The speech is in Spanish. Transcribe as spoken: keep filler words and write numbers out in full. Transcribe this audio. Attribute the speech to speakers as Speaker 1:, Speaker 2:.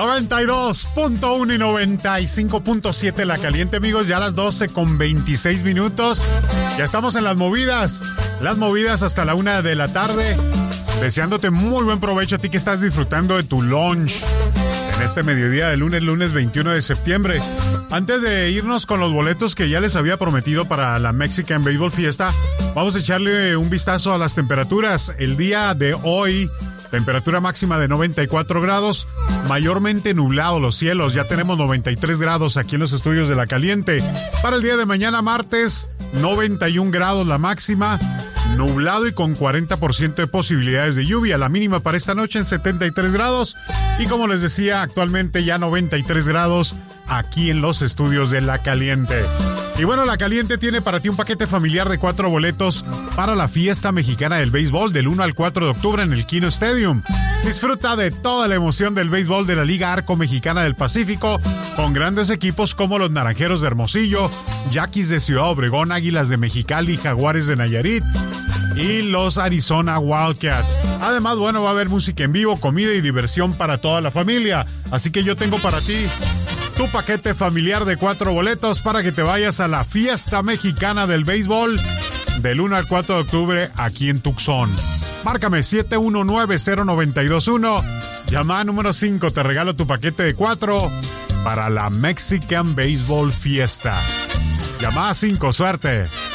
Speaker 1: noventa y dos punto uno y noventa y cinco punto siete La Caliente, amigos, ya a las doce con veintiséis minutos. Ya estamos en las movidas, las movidas hasta la una de la tarde. Deseándote muy buen provecho a ti que estás disfrutando de tu lunch en este mediodía de lunes, lunes veintiuno de septiembre. Antes de irnos con los boletos que ya les había prometido para la Mexican Baseball Fiesta, vamos a echarle un vistazo a las temperaturas. El día de hoy, temperatura máxima de noventa y cuatro grados, mayormente nublado los cielos. Ya tenemos noventa y tres grados aquí en los estudios de La Caliente. Para el día de mañana, martes, noventa y un grados la máxima, nublado y con cuarenta por ciento de posibilidades de lluvia. La mínima para esta noche en setenta y tres grados. Y como les decía, actualmente ya noventa y tres grados aquí en los estudios de La Caliente. Y bueno, La Caliente tiene para ti un paquete familiar de cuatro boletos para la fiesta mexicana del béisbol del uno al cuatro de octubre en el Kino Stadium. Disfruta de toda la emoción del béisbol de la Liga Arco Mexicana del Pacífico con grandes equipos como los Naranjeros de Hermosillo, Yaquis de Ciudad Obregón, Águilas de Mexicali, Jaguares de Nayarit y los Arizona Wildcats. Además, bueno, va a haber música en vivo, comida y diversión para toda la familia. Así que yo tengo para ti tu paquete familiar de cuatro boletos para que te vayas a la fiesta mexicana del béisbol del uno al cuatro de octubre aquí en Tucson. Márcame siete uno nueve cero nueve dos uno. Llama a número cinco, te regalo tu paquete de cuatro para la Mexican Baseball Fiesta. Llama a cinco, suerte.